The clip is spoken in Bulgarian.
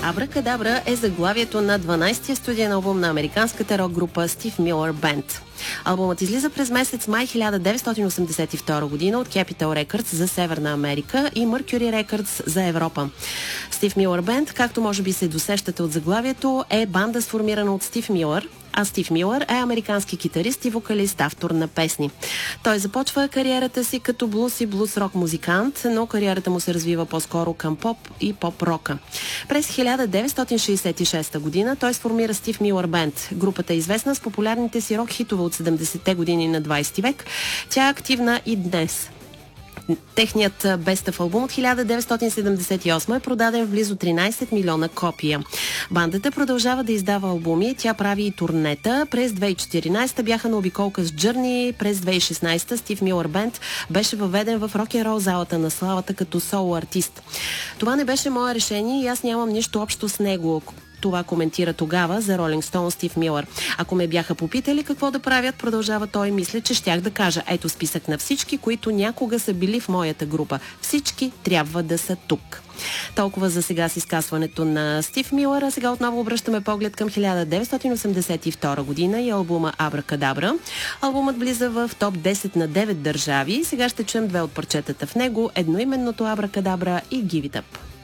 Абракадабра е заглавието на 12-тия студиен албум на американската рок-група Стив Милър Бенд. Албумът излиза през месец май 1982 година от Capitol Records за Северна Америка и Mercury Records за Европа. Стив Милър Бенд, както може би се досещате от заглавието, е банда сформирана от Стив Милър, а Стив Милър е американски китарист и вокалист, автор на песни. Той започва кариерата си като блус и блус-рок музикант, но кариерата му се развива по-скоро към поп и поп-рока. През 1966 година той сформира Стив Милър Бенд. Групата е известна с популярните си рок-хитове от 70-те години на 20 век. Тя е активна и днес. Техният бестъв албум от 1978 е продаден в близо 13 милиона копия. Бандата продължава да издава албуми, тя прави и турнета. През 2014 бяха на обиколка с Journey, през 2016 Стив Милър Бенд беше въведен в рок-н-рол залата на славата като соло артист. Това не беше мое решение и аз нямам нищо общо с него. Това коментира тогава за Rolling Stone Стив Милър. Ако ме бяха попитали какво да правят, продължава той, мисля, че щях да кажа: ето списък на всички, които някога са били в моята група. Всички трябва да са тук. Толкова за сега с изказването на Стив Милър, а сега отново обръщаме поглед към 1982 година и албума Абракадабра. Албумът влиза в топ 10 на 9 държави. Сега ще чуем две от парчетата в него, едноименното Абракадабра и Give It Up.